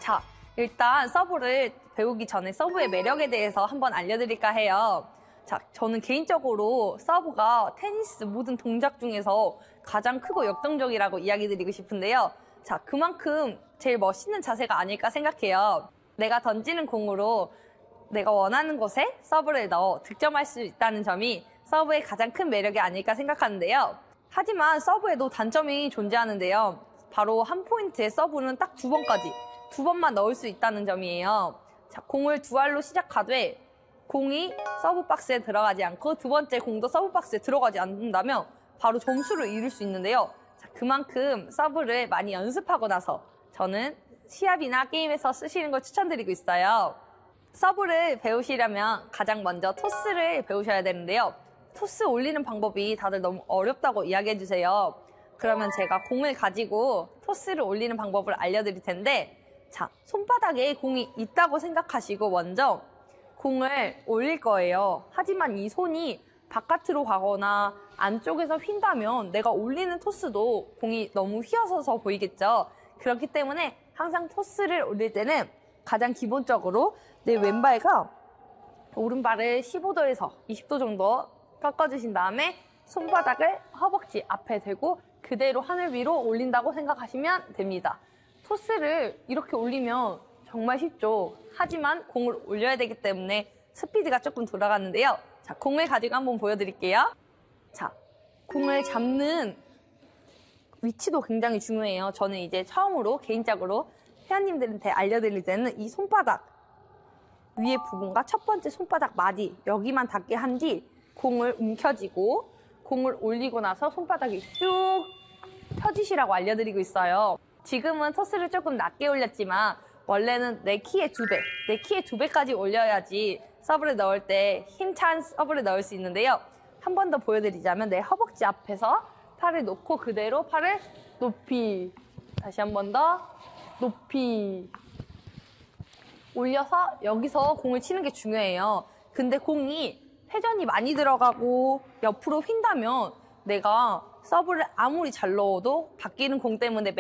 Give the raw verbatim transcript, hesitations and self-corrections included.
자, 일단 서브를 배우기 전에 서브의 매력에 대해서 한번 알려드릴까 해요. 자, 저는 개인적으로 서브가 테니스 모든 동작 중에서 가장 크고 역동적이라고 이야기 드리고 싶은데요. 자, 그만큼 제일 멋있는 자세가 아닐까 생각해요. 내가 던지는 공으로 내가 원하는 곳에 서브를 넣어 득점할 수 있다는 점이 서브의 가장 큰 매력이 아닐까 생각하는데요. 하지만 서브에도 단점이 존재하는데요. 바로 한 포인트의 서브는 딱 두 번까지, 두 번만 넣을 수 있다는 점이에요. 자, 공을 두 알로 시작하되 공이 서브 박스에 들어가지 않고 두 번째 공도 서브 박스에 들어가지 않는다면 바로 점수를 잃을 수 있는데요. 자, 그만큼 서브를 많이 연습하고 나서 저는 시합이나 게임에서 쓰시는 걸 추천드리고 있어요. 서브를 배우시려면 가장 먼저 토스를 배우셔야 되는데요. 토스 올리는 방법이 다들 너무 어렵다고 이야기해 주세요. 그러면 제가 공을 가지고 토스를 올리는 방법을 알려드릴 텐데, 자, 손바닥에 공이 있다고 생각하시고 먼저 공을 올릴 거예요. 하지만 이 손이 바깥으로 가거나 안쪽에서 휜다면 내가 올리는 토스도 공이 너무 휘어서서 보이겠죠. 그렇기 때문에 항상 토스를 올릴 때는 가장 기본적으로 내 왼발과 오른발을 십오 도에서 이십 도 정도 꺾어주신 다음에 손바닥을 허벅지 앞에 대고 그대로 하늘 위로 올린다고 생각하시면 됩니다. 토스를 이렇게 올리면 정말 쉽죠. 하지만 공을 올려야 되기 때문에 스피드가 조금 돌아가는데요. 자, 공을 가지고 한번 보여드릴게요. 자, 공을 잡는 위치도 굉장히 중요해요. 저는 이제 처음으로 개인적으로 회원님들한테 알려드릴 때는 이 손바닥 위에 부분과 첫 번째 손바닥 마디 여기만 닿게 한 뒤 공을 움켜쥐고 공을 올리고 나서 손바닥이 쭉 펴지시라고 알려드리고 있어요. 지금은 토스를 조금 낮게 올렸지만 원래는 내 키의 두 배, 내 키의 두 배까지 올려야지 서브를 넣을 때 힘찬 서브를 넣을 수 있는데요. 한 번 더 보여드리자면 내 허벅지 앞에서 팔을 놓고 그대로 팔을 높이, 다시 한 번 더 높이 올려서 여기서 공을 치는 게 중요해요. 근데 공이 회전이 많이 들어가고 옆으로 휜다면 내가 서브를 아무리 잘 넣어도 바뀌는 공 때문에